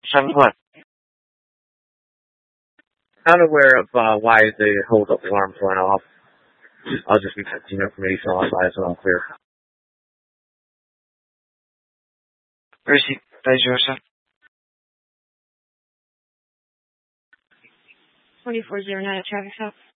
What? Not aware of why the hold up alarms went off. I'll just be testing information on my so I'm clear. Receipt. 大丈夫さ。 2409 traffic stop.